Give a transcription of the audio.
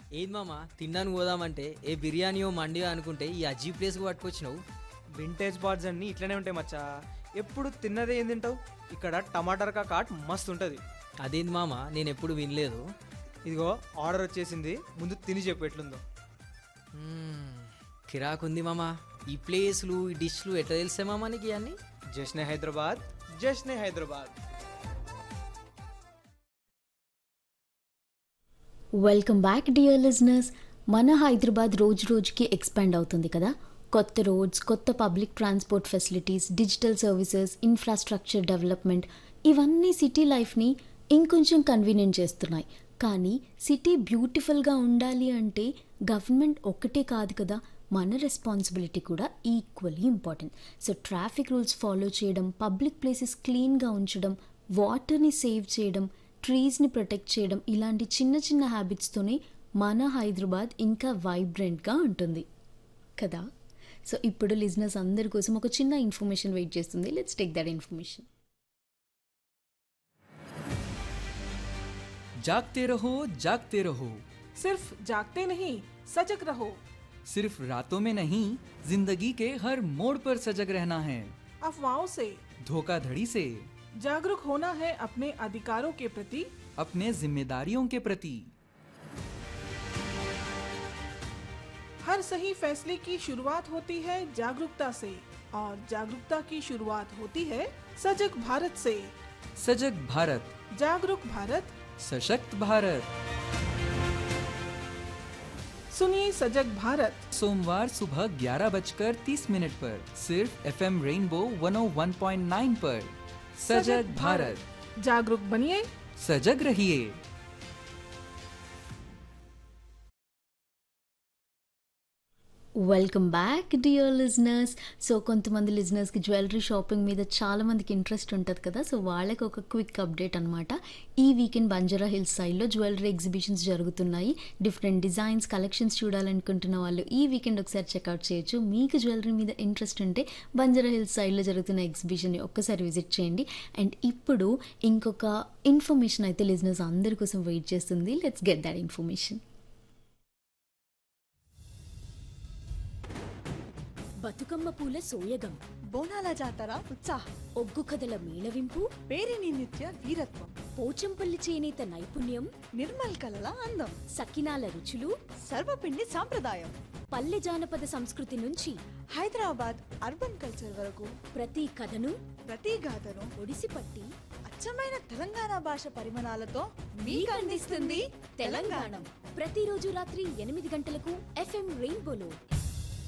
ఏది మామ తిన్నాను పోదామంటే ఏ బిర్యానీయో మండియో అనుకుంటే ఈ అజీ ప్లేస్కి పట్టుకొచ్చినావు. వింటేజ్ బార్డ్స్ అన్నీ ఇట్లనే ఉంటాయి మచ్చా. ఎప్పుడు తిన్నదే ఏం తింటావు? ఇక్కడ టమాటర్ కాట్ మస్తు ఉంటుంది. అదేంది మామ నేను ఎప్పుడు వినలేదు. ఇదిగో ఆర్డర్ వచ్చేసింది, ముందు తిని చెప్పు ఎట్లుందో. కిరాకుంది మామ. ఈ ప్లేస్లు ఈ డిష్లు ఎట్లా తెలిసే మామ నీకు ఇవన్నీ? జశ్నే Hyderabad, జశ్నే Hyderabad. Welcome back dear listeners. మన హైదరాబాద్ రోజు రోజుకి ఎక్స్పాండ్ అవుతుంది కదా. కొత్త రోడ్స్, కొత్త public transport facilities, digital services, infrastructure development ఇవన్నీ సిటీ లైఫ్ని ఇంకొంచెం కన్వీనియంట్ చేస్తున్నాయి. కానీ సిటీ బ్యూటిఫుల్గా ఉండాలి అంటే గవర్నమెంట్ ఒక్కటే కాదు కదా, మన రెస్పాన్సిబిలిటీ కూడా equally important. So traffic rules follow చేయడం, పబ్లిక్ ప్లేసెస్ క్లీన్గా ఉంచడం, వాటర్ని సేవ్ చేయడం, ట్రీస్ని ప్రొటెక్ట్ చేయడం, ఇలాంటి చిన్న చిన్న హ్యాబిట్స్తోనే మన హైదరాబాద్ ఇంకా వైబ్రెంట్గా ఉంటుంది కదా. సో ఇప్పుడు లిజనర్స్ అందరి కోసం ఒక చిన్న ఇన్ఫర్మేషన్ వెయిట్ చేస్తుంది. Let's take that information. जागते रहो जागते रहो, सिर्फ जागते नहीं सजग रहो। सिर्फ रातों में नहीं जिंदगी के हर मोड़ पर सजग रहना है। अफवाहों से, धोखाधड़ी से, जागरूक होना है अपने अधिकारों के प्रति, अपने जिम्मेदारियों के प्रति। हर सही फैसले की शुरुआत होती है जागरूकता से, और जागरूकता की शुरुआत होती है सजग भारत से। सजग भारत, जागरूक भारत, सशक्त भारत। सुनिए सजग भारत सोमवार सुबह 11:30 पर सिर्फ FM रेनबो 101.9 पर। सजग भारत, जागरूक बनिए, सजग रहिए। Welcome back dear listeners. So కొంతమంది లిజనర్స్కి జ్యువెలరీ షాపింగ్ మీద చాలామందికి ఇంట్రెస్ట్ ఉంటుంది కదా. సో వాళ్ళకి ఒక క్విక్ అప్డేట్ అనమాట. ఈ వీకెండ్ బంజారా హిల్స్ సైడ్లో జ్యువెలరీ ఎగ్జిబిషన్స్ జరుగుతున్నాయి. డిఫరెంట్ డిజైన్స్, కలెక్షన్స్ చూడాలనుకుంటున్న వాళ్ళు ఈ వీకెండ్ ఒకసారి చెక్అవుట్ చేయొచ్చు. మీకు జ్యువెలరీ మీద ఇంట్రెస్ట్ ఉంటే బంజారా హిల్స్ సైడ్లో జరుగుతున్న ఎగ్జిబిషన్ని ఒక్కసారి విజిట్ చేయండి. అండ్ ఇప్పుడు ఇంకొక ఇన్ఫర్మేషన్ అయితే లిజనర్స్ అందరి కోసం వెయిట్ చేస్తుంది. Let's get that information. Bathukamma పూల సోయగం, బోనాల జాతర ఉత్సాహం, ఒగ్గు కథల మేళవింపు, పేరిని నిత్య వీరత్వం, పోచంపల్లి చేనేత నైపుణ్యం, నిర్మల్ కలల అందం, సకినాల రుచులు, సర్వపిండి సాంప్రదాయం, పల్లె జానపద సంస్కృతి నుంచి హైదరాబాద్ అర్బన్ కల్చర్ వరకు ప్రతి కథను, ప్రతి గాథను ఒడిసిపట్టి అచ్చమైన తెలంగాణ భాష పరిమాణాలతో మీకు అందిస్తుంది తెలంగాణ. ప్రతిరోజు రాత్రి 8 గంటలకు FM రెయిన్బోలో.